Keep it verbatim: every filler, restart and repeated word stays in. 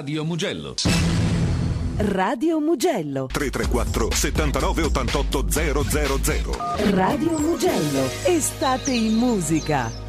Radio Mugello. Radio Mugello. tre tre quattro settantanove ottantotto zero zero zero. Radio Mugello. Estate in musica.